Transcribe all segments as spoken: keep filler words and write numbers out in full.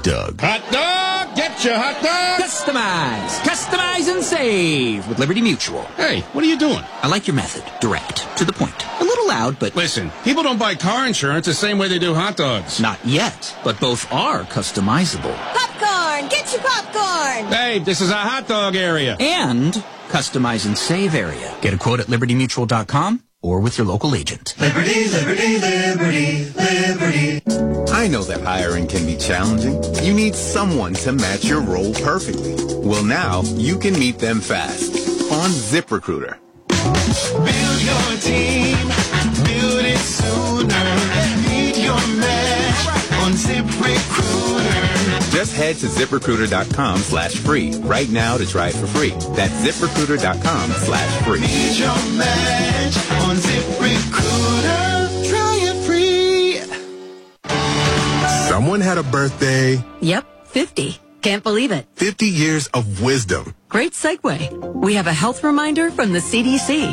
hot dog. Hot dog! Get your hot dog! Customize! Customize and save with Liberty Mutual. Hey, what are you doing? I like your method. Direct. To the point. A little loud, but... Listen, people don't buy car insurance the same way they do hot dogs. Not yet, but both are customizable. Popcorn! Get your popcorn! Hey, this is a hot dog area. And customize and save area. Get a quote at liberty mutual dot com or with your local agent. Liberty, liberty, liberty, liberty. I know that hiring can be challenging. You need someone to match your role perfectly. Well, now you can meet them fast on ZipRecruiter. Build your team, build it sooner. Meet your match on ZipRecruiter. Just head to ZipRecruiter.com slash free right now to try it for free. That's ZipRecruiter.com slash free. Meet your match on ZipRecruiter. Try it free. Someone had a birthday. Yep, fifty. Can't believe it. fifty years of wisdom. Great segue. We have a health reminder from the C D C.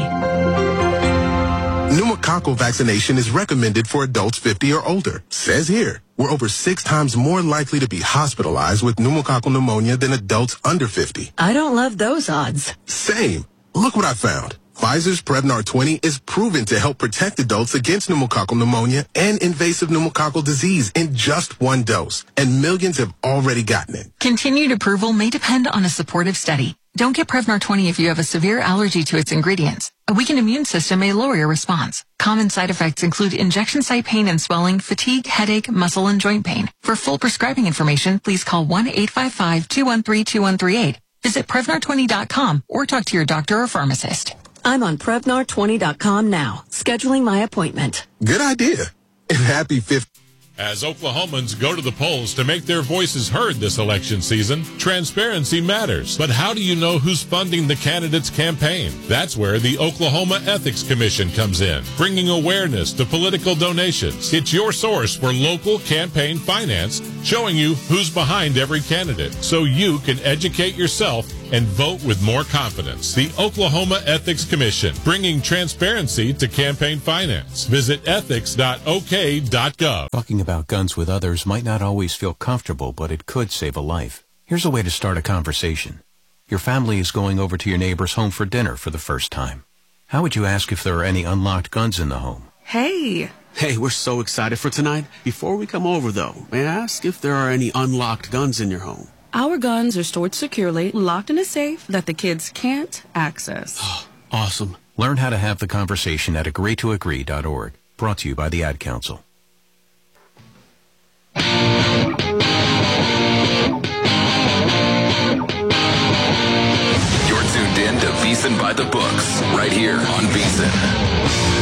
Pneumococcal vaccination is recommended for adults fifty or older. Says here, we're over six times more likely to be hospitalized with pneumococcal pneumonia than adults under fifty. I don't love those odds. Same. Look what I found. Pfizer's Prevnar twenty is proven to help protect adults against pneumococcal pneumonia and invasive pneumococcal disease in just one dose. And millions have already gotten it. Continued approval may depend on a supportive study. Don't get Prevnar twenty if you have a severe allergy to its ingredients. A weakened immune system may lower your response. Common side effects include injection site pain and swelling, fatigue, headache, muscle, and joint pain. For full prescribing information, please call one eight five five, two one three, two one three eight. Visit Prevnar twenty dot com or talk to your doctor or pharmacist. I'm on Prevnar twenty dot com now, scheduling my appointment. Good idea. And happy fiftieth. As Oklahomans go to the polls to make their voices heard this election season, transparency matters. But how do you know who's funding the candidate's campaign? That's where the Oklahoma Ethics Commission comes in, bringing awareness to political donations. It's your source for local campaign finance, showing you who's behind every candidate, so you can educate yourself and vote with more confidence. The Oklahoma Ethics Commission, bringing transparency to campaign finance. Visit ethics dot o k dot gov. Talking about guns with others might not always feel comfortable, but it could save a life. Here's a way to start a conversation. Your family is going over to your neighbor's home for dinner for the first time. How would you ask if there are any unlocked guns in the home? Hey. Hey, we're so excited for tonight. Before we come over, though, may I ask if there are any unlocked guns in your home? Our guns are stored securely, locked in a safe that the kids can't access. Awesome. Learn how to have the conversation at agree to agree dot org. Brought to you by the Ad Council. You're tuned in to VEASAN by the Books, right here on VEASAN.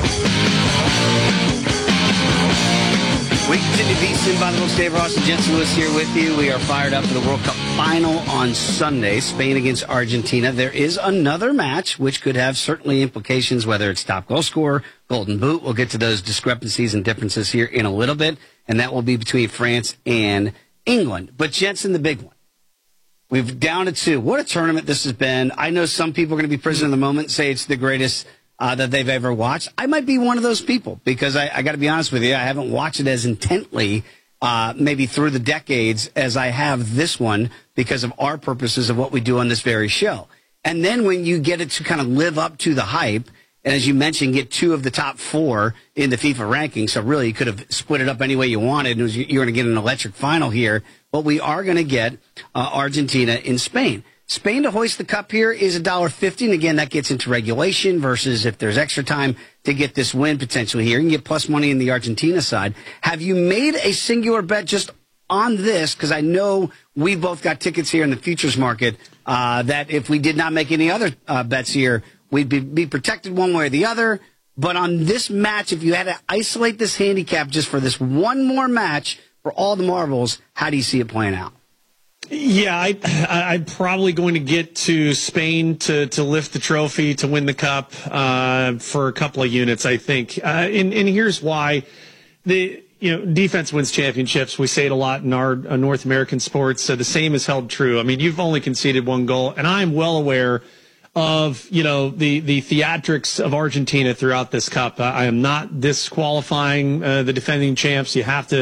We continue VEASAN by the Books. Dave Ross and Jensen Lewis here with you. We are fired up for the World Cup final on Sunday, Spain against Argentina. There is another match which could have certainly implications, whether it's top goal scorer, golden boot. We'll get to those discrepancies and differences here in a little bit, and that will be between France and England. But Jensen, the big one. We've down to two. What a tournament this has been. I know some people are going to be prisoner of the moment, say it's the greatest Uh, that they've ever watched. I might be one of those people because I, I got to be honest with you, I haven't watched it as intently, uh, maybe through the decades as I have this one because of our purposes of what we do on this very show. And then when you get it to kind of live up to the hype, and as you mentioned, get two of the top four in the FIFA ranking, so really you could have split it up any way you wanted. It was, you're going to get an electric final here, but we are going to get uh, Argentina in Spain. Spain to hoist the cup here is one dollar fifty, and again, that gets into regulation versus if there's extra time to get this win potentially here. You can get plus money in the Argentina side. Have you made a singular bet just on this? Because I know we both got tickets here in the futures market uh, that if we did not make any other uh, bets here, we'd be, be protected one way or the other. But on this match, if you had to isolate this handicap just for this one more match for all the marbles, how do you see it playing out? Yeah, I, I, I'm probably going to get to Spain to, to lift the trophy, to win the cup uh, for a couple of units, I think. Uh, and, and here's why. The you know defense wins championships. We say it a lot in our uh, North American sports. So the same is held true. I mean, you've only conceded one goal, and I'm well aware of you know the, the theatrics of Argentina throughout this cup. Uh, I am not disqualifying uh, the defending champs. You have to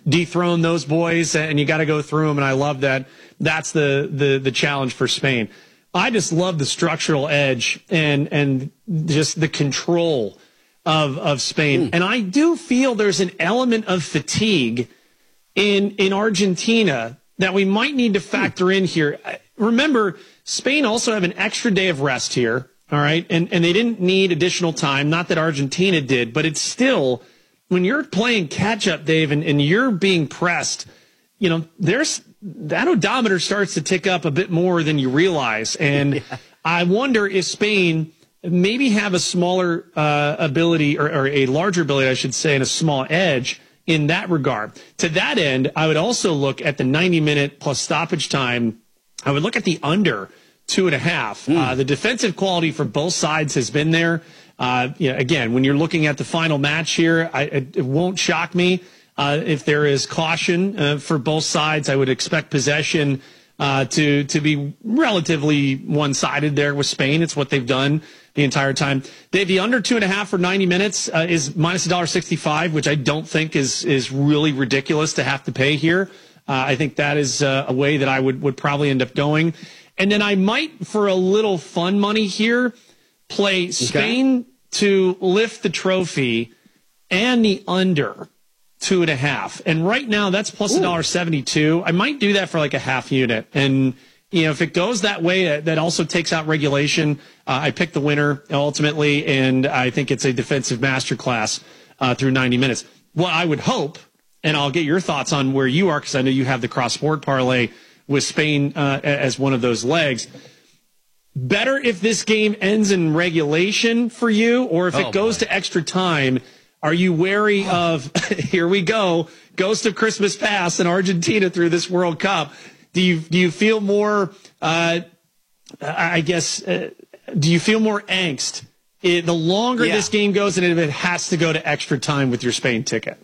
dethrone those boys, and you got to go through them. And I love that. That's the, the, the challenge for Spain. I just love the structural edge and, and just the control of, of Spain. Mm. And I do feel there's an element of fatigue in, in Argentina that we might need to factor mm. in here. Remember, Spain also have an extra day of rest here. All right. And, and they didn't need additional time. Not that Argentina did, but it's still, when you're playing catch up, Dave, and, and you're being pressed, you know, there's that odometer starts to tick up a bit more than you realize. And yeah. I wonder if Spain maybe have a smaller uh, ability or, or a larger ability, I should say, and a small edge in that regard. To that end, I would also look at the ninety minute plus stoppage time. I would look at the under two and a half. Mm. Uh, the defensive quality for both sides has been there. Uh, you know, again, when you're looking at the final match here, I, it, it won't shock me uh, if there is caution uh, for both sides. I would expect possession uh, to to be relatively one-sided there with Spain. It's what they've done the entire time. Dave, the under two and a half for ninety minutes uh, is minus one dollar sixty-five, which I don't think is is really ridiculous to have to pay here. Uh, I think that is uh, a way that I would, would probably end up going. And then I might, for a little fun money here, play Spain okay. to lift the trophy and the under two and a half. And right now, that's plus one dollar seventy-two. I might do that for like a half unit. And, you know, if it goes that way, that also takes out regulation. Uh, I pick the winner ultimately, and I think it's a defensive masterclass uh, through ninety minutes. What I would hope, and I'll get your thoughts on where you are, because I know you have the cross-sport parlay with Spain uh, as one of those legs. Better if this game ends in regulation for you, or if oh, it goes boy. to extra time. Are you wary of, here we go, ghost of Christmas past in Argentina through this World Cup? Do you do you feel more, uh, I guess, uh, do you feel more angst it, the longer yeah. this game goes and if it has to go to extra time with your Spain ticket?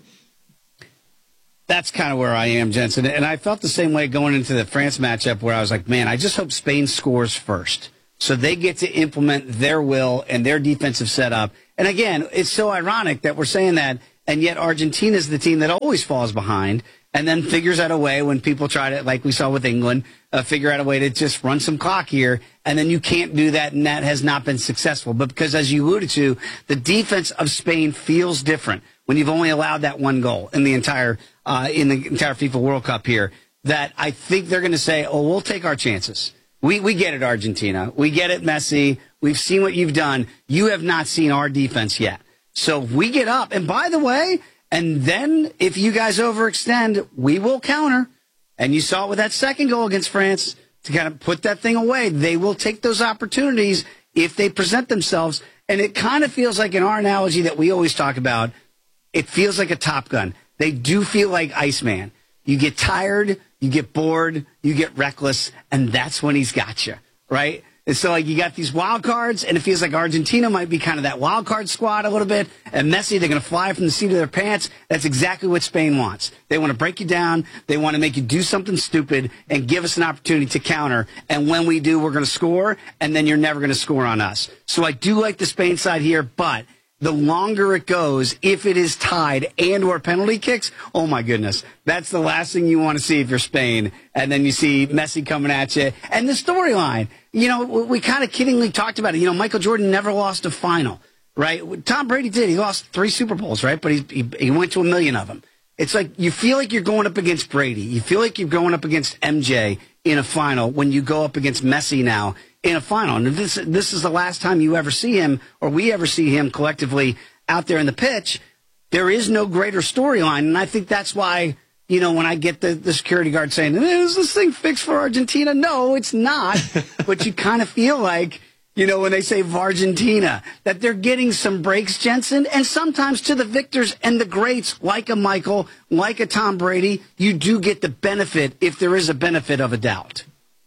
That's kind of where I am, Jensen. And I felt the same way going into the France matchup where I was like, man, I just hope Spain scores first so they get to implement their will and their defensive setup. And again, it's so ironic that we're saying that, and yet Argentina is the team that always falls behind and then figures out a way when people try to, like we saw with England, uh, figure out a way to just run some clock here, and then you can't do that, and that has not been successful. But because, as you alluded to, the defense of Spain feels different when you've only allowed that one goal in the entire uh, in the entire FIFA World Cup here, that I think they're going to say, oh, we'll take our chances. We we get it, Argentina. We get it, Messi. We've seen what you've done. You have not seen our defense yet. So we get up. And by the way, and then if you guys overextend, we will counter. And you saw it with that second goal against France to kind of put that thing away. They will take those opportunities if they present themselves. And it kind of feels like in our analogy that we always talk about, it feels like a Top Gun. They do feel like Iceman. You get tired, you get bored, you get reckless, and that's when he's got you, right? And so, like, you got these wild cards, and it feels like Argentina might be kind of that wild card squad a little bit, and Messi, they're going to fly from the seat of their pants. That's exactly what Spain wants. They want to break you down. They want to make you do something stupid and give us an opportunity to counter. And when we do, we're going to score, and then you're never going to score on us. So I do like the Spain side here, but the longer it goes, if it is tied and or penalty kicks, oh my goodness, that's the last thing you want to see if you're Spain. And then you see Messi coming at you. And the storyline, you know, we kind of kiddingly talked about it. You know, Michael Jordan never lost a final, right? Tom Brady did. He lost three Super Bowls, right? But he, he, he went to a million of them. It's like you feel like you're going up against Brady. You feel like you're going up against M J in a final when you go up against Messi now in a final. And this this is the last time you ever see him, or we ever see him collectively out there in the pitch. There is no greater storyline, and I think that's why, you know, when I get the, the security guard saying, is this thing fixed for Argentina? No, it's not. But you kind of feel like, you know, when they say Vargentina, that they're getting some breaks, Jensen, and sometimes to the victors and the greats, like a Michael, like a Tom Brady, you do get the benefit, if there is a benefit of a doubt.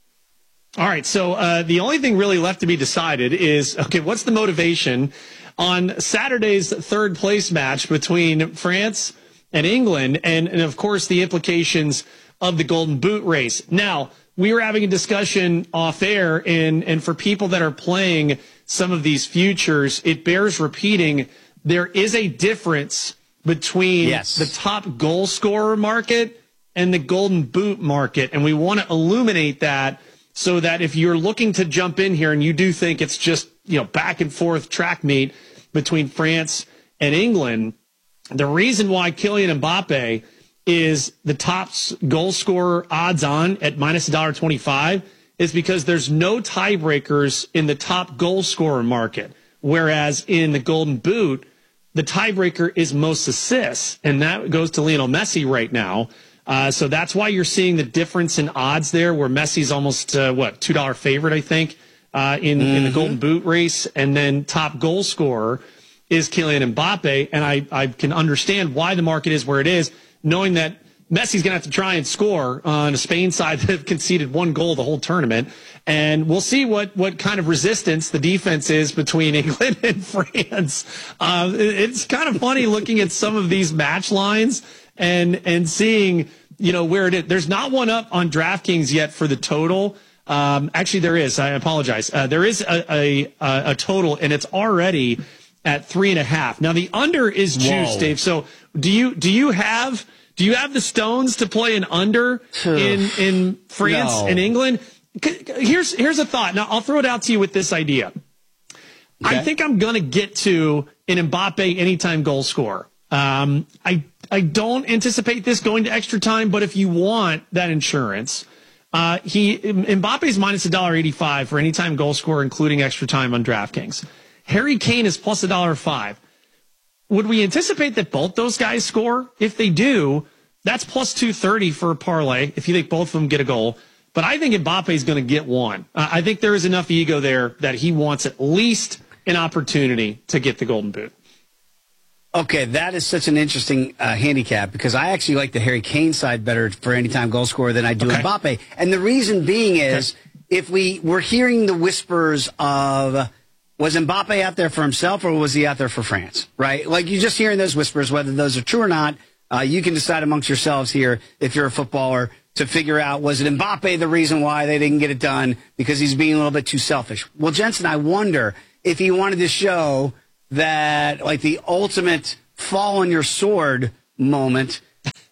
All right, so uh, the only thing really left to be decided is, okay, what's the motivation on Saturday's third place match between France and England, and, and of course the implications of the Golden Boot race. Now, we were having a discussion off air, and, and for people that are playing some of these futures, it bears repeating, there is a difference between yes. the top goal scorer market and the Golden Boot market. And we want to illuminate that so that if you're looking to jump in here and you do think it's just, you know, back and forth track meet between France and England, the reason why Kylian Mbappe is the top goal scorer odds on at minus one dollar twenty-five is because there's no tiebreakers in the top goal scorer market. Whereas in the Golden Boot, the tiebreaker is most assists, and that goes to Lionel Messi right now. Uh, so that's why you're seeing the difference in odds there, where Messi's almost, uh, what, two dollar favorite, I think, uh, in, mm-hmm. in the Golden Boot race. And then top goal scorer is Kylian Mbappe. And I, I can understand why the market is where it is, knowing that Messi's going to have to try and score on a Spain side that have conceded one goal the whole tournament. And we'll see what, what kind of resistance the defense is between England and France. Uh, it's kind of funny looking at some of these match lines and, and seeing, you know, where it is. There's not one up on DraftKings yet for the total. Um, actually, there is. I apologize. Uh, there is a, a, a total, and it's already at three and a half. Now, the under is juice, Dave. So do you, do you have... Do you have the stones to play an under in, in France no. and England? Here's here's a thought. Now, I'll throw it out to you with this idea. Okay. I think I'm going to get to an Mbappe anytime goal scorer. Um, I, I don't anticipate this going to extra time, but if you want that insurance, uh, he Mbappe's minus one dollar eighty-five for anytime goal scorer, including extra time on DraftKings. Harry Kane is plus one dollar five. Would we anticipate that both those guys score? If they do, that's plus two thirty for a parlay if you think both of them get a goal. But I think Mbappe is going to get one. Uh, I think there is enough ego there that he wants at least an opportunity to get the Golden Boot. Okay, that is such an interesting uh, handicap because I actually like the Harry Kane side better for anytime goal scorer than I do okay. Mbappe. And the reason being is okay. if we were hearing the whispers of... Was Mbappe out there for himself or was he out there for France, right? Like you're just hearing those whispers, whether those are true or not. Uh, you can decide amongst yourselves here, if you're a footballer, to figure out, was it Mbappe the reason why they didn't get it done because he's being a little bit too selfish? Well, Jensen, I wonder if he wanted to show that, like, the ultimate fall on your sword moment,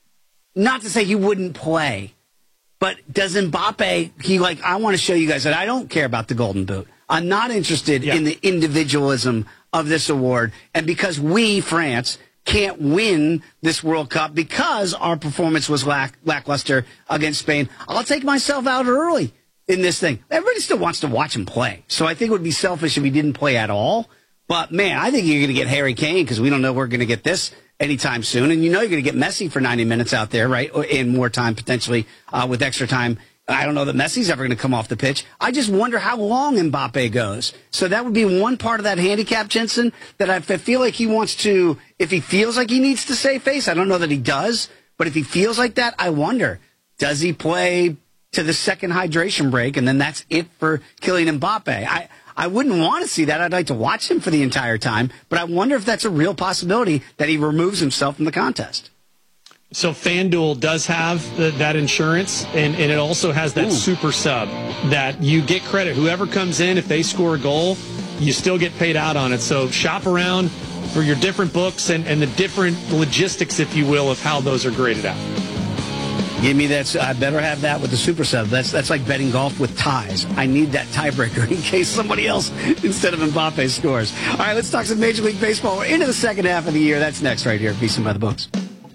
not to say he wouldn't play, but does Mbappe, he like, I want to show you guys that I don't care about the Golden Boot. I'm not interested yeah. in the individualism of this award. And because we, France, can't win this World Cup because our performance was lack, lackluster against Spain, I'll take myself out early in this thing. Everybody still wants to watch him play. So I think it would be selfish if he didn't play at all. But, man, I think you're going to get Harry Kane because we don't know we're going to get this anytime soon. And you know you're going to get Messi for ninety minutes out there, right, in more time potentially uh, with extra time. I don't know that Messi's ever going to come off the pitch. I just wonder how long Mbappe goes. So that would be one part of that handicap, Jensen, that I feel like he wants to, if he feels like he needs to save face, I don't know that he does, but if he feels like that, I wonder, does he play to the second hydration break, and then that's it for Kylian Mbappe? I, I wouldn't want to see that. I'd like to watch him for the entire time, but I wonder if that's a real possibility that he removes himself from the contest. So FanDuel does have the, that insurance, and, and it also has that Ooh. super sub that you get credit. Whoever comes in, if they score a goal, you still get paid out on it. So shop around for your different books and, and the different logistics, if you will, of how those are graded out. Give me that. I better have that with the super sub. That's that's like betting golf with ties. I need that tiebreaker in case somebody else instead of Mbappe scores. All right, let's talk some Major League Baseball. We're into the second half of the year. That's next right here at VSiN by the Books.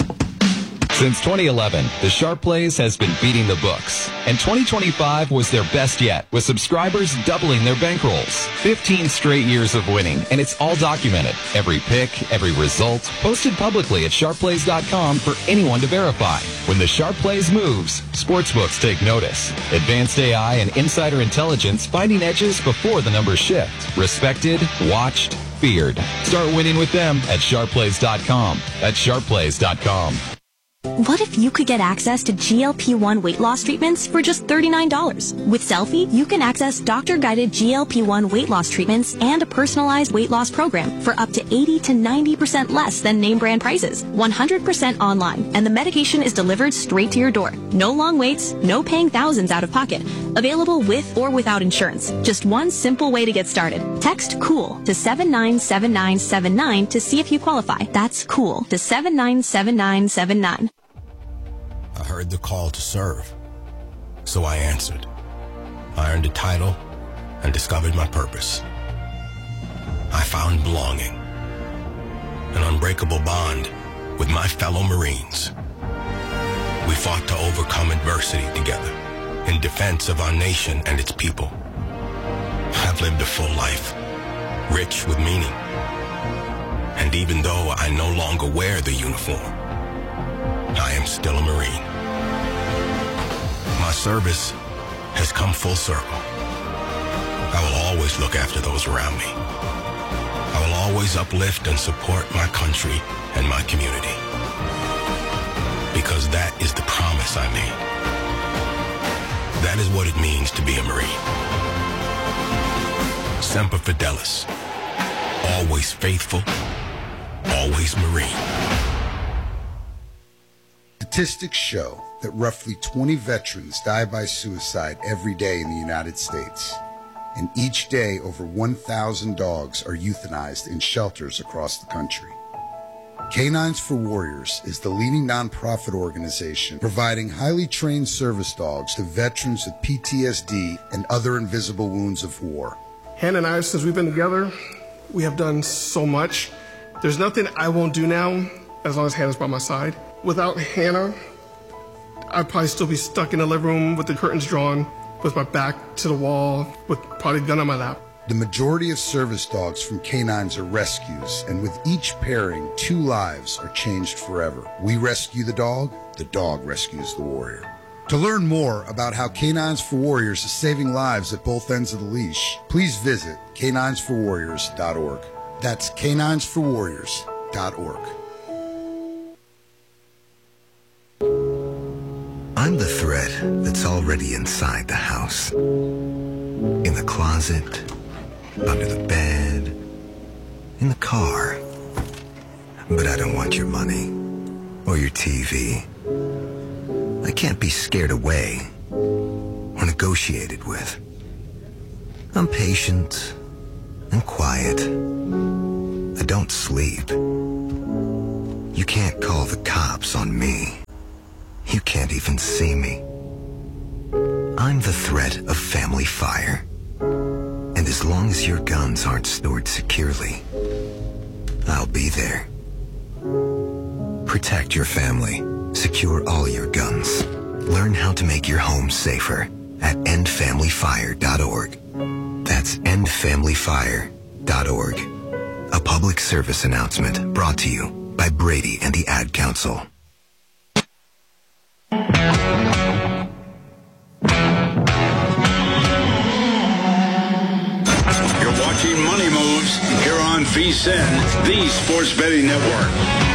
Since twenty eleven, the Sharp Plays has been beating the books, and twenty twenty-five was their best yet, with subscribers doubling their bankrolls. fifteen straight years of winning, and it's all documented. Every pick, every result, posted publicly at sharp plays dot com for anyone to verify. When the Sharp Plays moves, sportsbooks take notice. Advanced A I and insider intelligence finding edges before the numbers shift. Respected, watched, feared. Start winning with them at sharp plays dot com. That's sharp plays dot com. What if you could get access to G L P one weight loss treatments for just thirty-nine dollars? With Selfie, you can access doctor-guided G L P one weight loss treatments and a personalized weight loss program for up to eighty to ninety percent less than name brand prices. one hundred percent online, and the medication is delivered straight to your door. No long waits, no paying thousands out of pocket. Available with or without insurance. Just one simple way to get started. Text COOL to seven nine seven nine seven nine to see if you qualify. That's COOL to seven nine seven nine seven nine. I heard the call to serve, so I answered. I earned a title and discovered my purpose. I found belonging, an unbreakable bond with my fellow Marines. We fought to overcome adversity together in defense of our nation and its people. I've lived a full life, rich with meaning. And even though I no longer wear the uniform, I am still a Marine. My service has come full circle. I will always look after those around me. I will always uplift and support my country and my community. Because that is the promise I made. That is what it means to be a Marine. Semper Fidelis. Always faithful. Always Marine. Statistics show that roughly twenty veterans die by suicide every day in the United States. And each day, over one thousand dogs are euthanized in shelters across the country. Canines for Warriors is the leading nonprofit organization providing highly trained service dogs to veterans with P T S D and other invisible wounds of war. Hannah and I, since we've been together, we have done so much. There's nothing I won't do now as long as Hannah's by my side. Without Hannah, I'd probably still be stuck in the living room with the curtains drawn, with my back to the wall, with probably a gun on my lap. The majority of service dogs from canines are rescues, and with each pairing, two lives are changed forever. We rescue the dog, the dog rescues the warrior. To learn more about how Canines for Warriors is saving lives at both ends of the leash, please visit canines for warriors dot org. That's canines for warriors dot org. I'm the thread that's already inside the house. In the closet, under the bed, in the car. But I don't want your money or your T V. I can't be scared away or negotiated with. I'm patient and quiet. I don't sleep. You can't call the cops on me. You can't even see me. I'm the threat of family fire. And as long as your guns aren't stored securely, I'll be there. Protect your family. Secure all your guns. Learn how to make your home safer at end family fire dot org. That's end family fire dot org. A public service announcement brought to you by Brady and the Ad Council. You're watching Money Moves here on V S I N, the Sports Betting Network.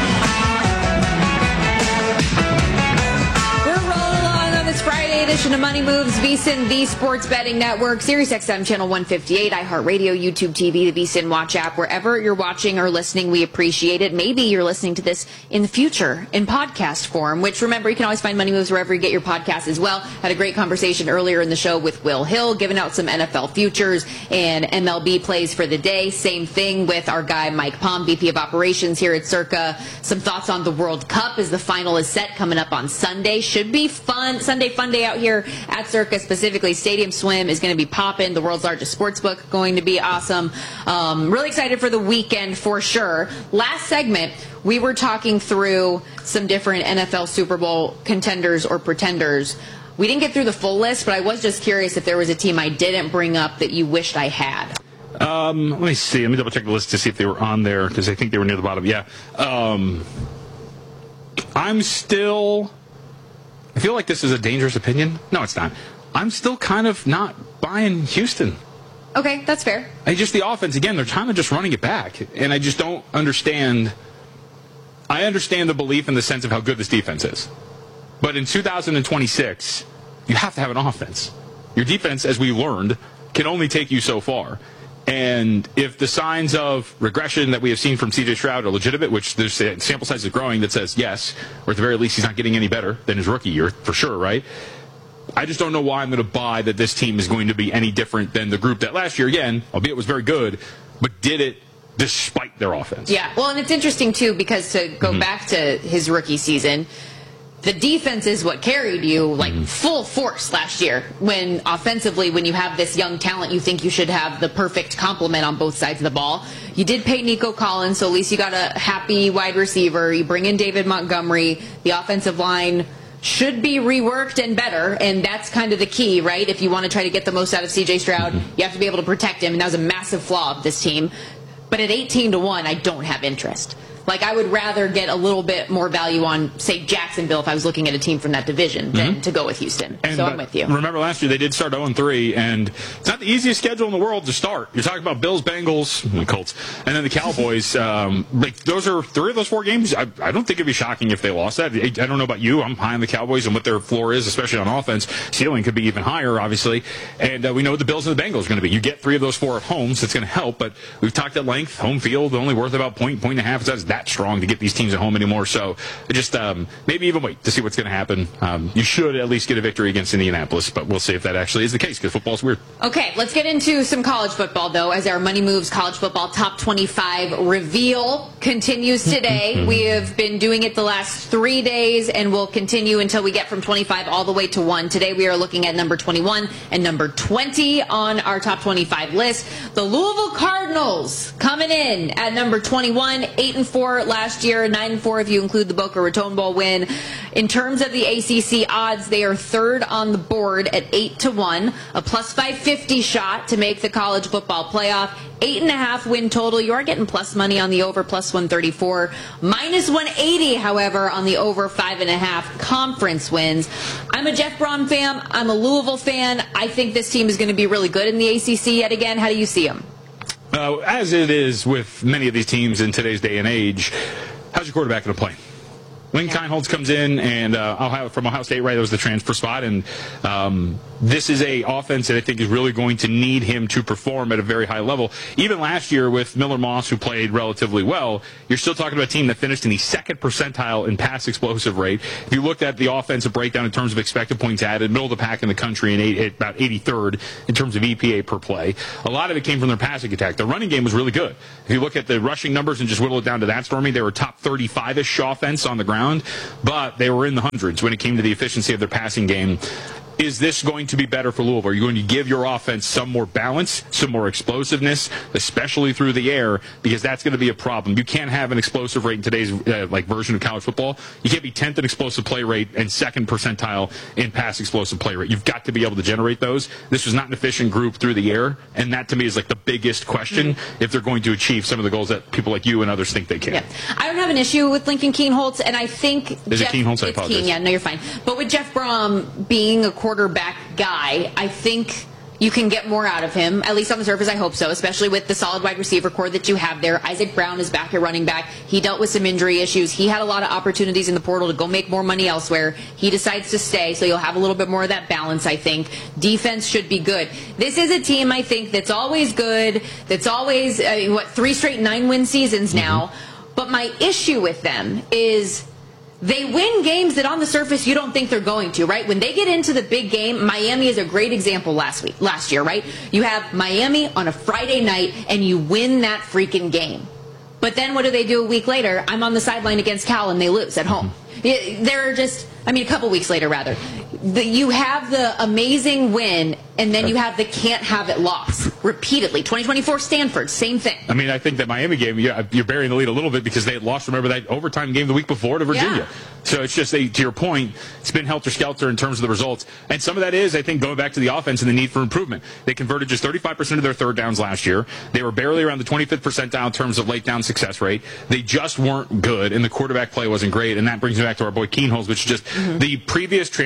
Friday edition of Money Moves, VSiN, the Sports Betting Network, Sirius X M Channel one fifty-eight, iHeartRadio, YouTube T V, the VSiN Watch app, wherever you're watching or listening, we appreciate it. Maybe you're listening to this in the future in podcast form, which, remember, you can always find Money Moves wherever you get your podcasts as well. Had a great conversation earlier in the show with Will Hill, giving out some N F L futures and M L B plays for the day. Same thing with our guy Mike Palm, V P of Operations here at Circa. Some thoughts on the World Cup as the final is set coming up on Sunday. Should be fun. Sunday fun day out here at Circa, specifically Stadium Swim is going to be popping. The world's largest sports book going to be awesome. Um, really excited for the weekend for sure. Last segment, we were talking through some different N F L Super Bowl contenders or pretenders. We didn't get through the full list, but I was just curious if there was a team I didn't bring up that you wished I had. Um, let me see. Let me double check the list to see if they were on there, because I think they were near the bottom. Yeah. Um, I'm still... I feel like this is a dangerous opinion. No, it's not. I'm still kind of not buying Houston. Okay, that's fair. I just, the offense, again, they're kind of just running it back. And I just don't understand. I understand the belief in the sense of how good this defense is. But in two thousand twenty-six, you have to have an offense. Your defense, as we learned, can only take you so far. And if the signs of regression that we have seen from C J Stroud are legitimate, which there's a sample size is growing that says yes, or at the very least he's not getting any better than his rookie year, for sure, right? I just don't know why I'm going to buy that this team is going to be any different than the group that last year, again, albeit was very good, but did it despite their offense. Yeah, well, and it's interesting, too, because to go mm-hmm. back to his rookie season, the defense is what carried you, like, mm-hmm. full force last year. When offensively, when you have this young talent, you think you should have the perfect complement on both sides of the ball. You did pay Nico Collins, so at least you got a happy wide receiver. You bring in David Montgomery. The offensive line should be reworked and better, and that's kind of the key, right? If you want to try to get the most out of C J Stroud, mm-hmm. you have to be able to protect him, and that was a massive flaw of this team. But at eighteen to one, I don't have interest. Like, I would rather get a little bit more value on, say, Jacksonville if I was looking at a team from that division than mm-hmm. to go with Houston. And so I'm with you. Remember last year they did start oh and three, and it's not the easiest schedule in the world to start. You're talking about Bills, Bengals, and the Colts, and then the Cowboys. um, like those are three of those four games. I, I don't think it'd be shocking if they lost that. I, I don't know about you. I'm high on the Cowboys and what their floor is, especially on offense. Ceiling could be even higher, obviously. And uh, we know what the Bills and the Bengals are going to be. You get three of those four at home, so it's going to help. But we've talked at length. Home field only worth about point, point and a half. It's not that strong to get these teams at home anymore, so just um, maybe even wait to see what's going to happen. Um, you should at least get a victory against Indianapolis, but we'll see if that actually is the case because football's weird. Okay, let's get into some college football, though, as our Money Moves College Football Top twenty-five reveal continues today. We have been doing it the last three days, and we'll continue until we get from twenty-five all the way to one. Today we are looking at number twenty-one and number twenty on our Top twenty-five list. The Louisville Cardinals coming in at number twenty-one, eight and four last year, nine and four if you include the Boca Raton Bowl win. In terms of the A C C odds, they are third on the board at eight to one, a plus five fifty shot to make the college football playoff. Eight and a half win total. You are getting plus money on the over, plus one thirty-four. Minus one eighty, however, on the over five and a half conference wins. I'm a Jeff Brom fan. I'm a Louisville fan. I think this team is going to be really good in the A C C yet again. How do you see them? Uh, as it is with many of these teams in today's day and age, how's your quarterback going to play? Lincoln yeah. Kienholz comes in, and uh, Ohio, from Ohio State, right, that was the transfer spot, and um, this is a offense that I think is really going to need him to perform at a very high level. Even last year with Miller Moss, who played relatively well, you're still talking about a team that finished in the second percentile in pass explosive rate. If you looked at the offensive breakdown in terms of expected points added, middle of the pack in the country, and eight, about eighty-third in terms of E P A per play, a lot of it came from their passing attack. The running game was really good. If you look at the rushing numbers and just whittle it down to that, Stormy, they were top thirty-five-ish offense on the ground, but they were in the hundreds when it came to the efficiency of their passing game. Is this going to be better for Louisville? Are you going to give your offense some more balance, some more explosiveness, especially through the air? Because that's going to be a problem. You can't have an explosive rate in today's uh, like version of college football. You can't be tenth in explosive play rate and second percentile in pass explosive play rate. You've got to be able to generate those. This was not an efficient group through the air, and that to me is like the biggest question mm-hmm. if they're going to achieve some of the goals that people like you and others think they can. Yeah. I don't have an issue with Lincoln Kienholz, and I think is Jeff, it Kienholz? I it's apologize. Keen, yeah, no, you're fine. But with Jeff Brom being a quarterback guy, I think you can get more out of him, at least on the surface. I hope so, especially with the solid wide receiver core that you have there. Isaac Brown is back at running back. He dealt with some injury issues. He had a lot of opportunities in the portal to go make more money elsewhere. He decides to stay, so you'll have a little bit more of that balance, I think. Defense should be good. This is a team, I think, that's always good, that's always, uh, what, three straight nine-win seasons now. Mm-hmm. But my issue with them is they win games that on the surface you don't think they're going to, right? When they get into the big game, Miami is a great example last week, last year, right? You have Miami on a Friday night and you win that freaking game. But then what do they do a week later? I'm on the sideline against Cal and they lose at home. They're just, I mean, a couple weeks later, rather. The, you have the amazing win, and then you have the can't have it loss repeatedly. twenty twenty-four Stanford, same thing. I mean, I think that Miami game, you're burying the lead a little bit because they had lost, remember, that overtime game the week before to Virginia. Yeah. So it's just, they, to your point, it's been helter-skelter in terms of the results. And some of that is, I think, going back to the offense and the need for improvement. They converted just thirty-five percent of their third downs last year. They were barely around the twenty-fifth percentile in terms of late down success rate. They just weren't good, and the quarterback play wasn't great. And that brings me back to our boy Kienholz, which is just mm-hmm. the previous transfer quarterback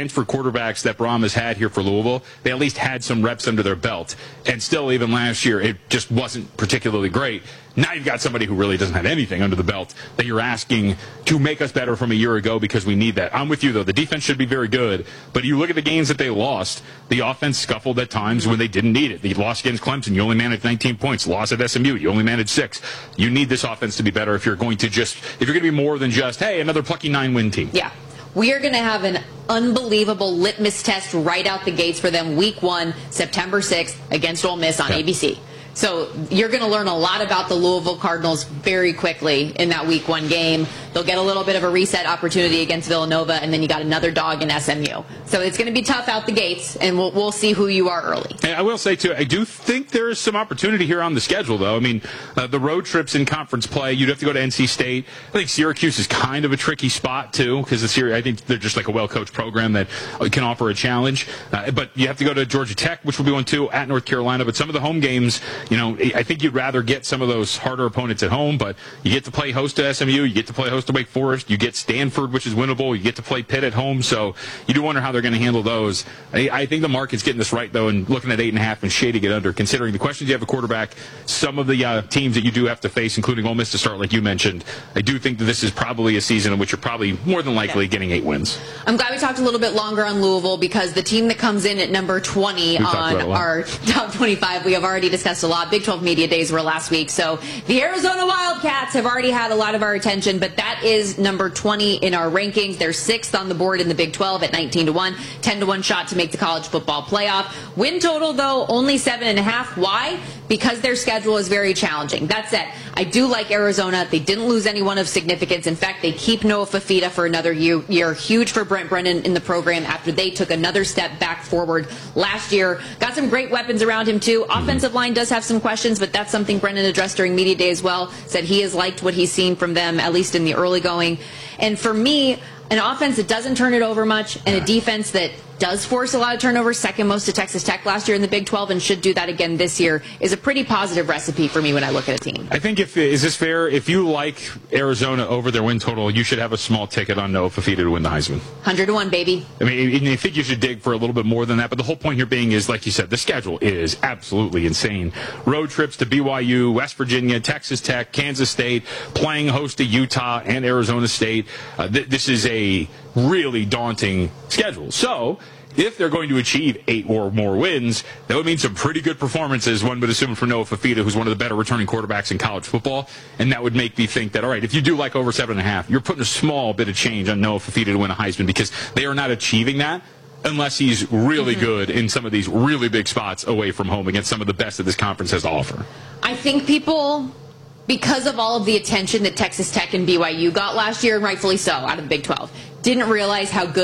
quarterbacks that Braum has had here for Louisville, they at least had some reps under their belt. And still, even last year, it just wasn't particularly great. Now you've got somebody who really doesn't have anything under the belt that you're asking to make us better from a year ago because we need that. I'm with you, though. The defense should be very good. But you look at the games that they lost, the offense scuffled at times when they didn't need it. They lost against Clemson. You only managed nineteen points. Lost at S M U. You only managed six. You need this offense to be better if you're going to just, if you're going to be more than just, hey, another plucky nine-win team. Yeah. We are going to have an unbelievable litmus test right out the gates for them week one, September sixth, against Ole Miss on Yeah. A B C. So you're going to learn a lot about the Louisville Cardinals very quickly in that week one game. They'll get a little bit of a reset opportunity against Villanova, and then you got another dog in S M U. So it's going to be tough out the gates, and we'll, we'll see who you are early. And I will say, too, I do think there is some opportunity here on the schedule, though. I mean, uh, the road trips in conference play, you'd have to go to N C State. I think Syracuse is kind of a tricky spot, too, because the Syr- I think they're just like a well-coached program that can offer a challenge. Uh, but you have to go to Georgia Tech, which will be one, too, at North Carolina. But some of the home games, you know, I think you'd rather get some of those harder opponents at home, but you get to play host to S M U, you get to play host to Wake Forest, you get Stanford, which is winnable, you get to play Pitt at home, so you do wonder how they're going to handle those. I, I think the market's getting this right, though, and looking at eight and a half and shading it under, considering the questions you have at quarterback, some of the uh, teams that you do have to face, including Ole Miss to start, like you mentioned. I do think that this is probably a season in which you're probably more than likely yeah. getting eight wins. I'm glad we talked a little bit longer on Louisville because the team that comes in at number twenty We've on our top twenty-five, we have already discussed a lot. Big twelve Media Days were last week, so the Arizona Wildcats have already had a lot of our attention, but that is number twenty in our rankings. They're sixth on the board in the Big twelve at nineteen to one, ten to one shot to make the college football playoff. Win total, though, only seven and a half. Why? Because their schedule is very challenging. That said, I do like Arizona. They didn't lose anyone of significance. In fact, they keep Noah Fafita for another year. year. Huge for Brent Brennan in the program after they took another step back forward last year. Got some great weapons around him, too. Offensive line does have some questions, but that's something Brennan addressed during media day as well. Said he has liked what he's seen from them, at least in the early going. And for me, an offense that doesn't turn it over much and a defense that does force a lot of turnovers, second most to Texas Tech last year in the Big twelve and should do that again this year, is a pretty positive recipe for me when I look at a team. I think, if is this fair, if you like Arizona over their win total, you should have a small ticket on Noah Fafita to win the Heisman. one hundred to one, baby. I mean, I think you should dig for a little bit more than that, but the whole point here being is, like you said, the schedule is absolutely insane. Road trips to B Y U, West Virginia, Texas Tech, Kansas State, playing host to Utah and Arizona State. Uh, th- this is a really daunting schedule. So, if they're going to achieve eight or more wins, that would mean some pretty good performances, one would assume, for Noah Fafita, who's one of the better returning quarterbacks in college football. And that would make me think that, all right, if you do like over seven and a half, you're putting a small bit of change on Noah Fafita to win a Heisman because they are not achieving that unless he's really mm-hmm. good in some of these really big spots away from home against some of the best that this conference has to offer. I think people, because of all of the attention that Texas Tech and B Y U got last year, and rightfully so, out of the Big twelve, didn't realize how good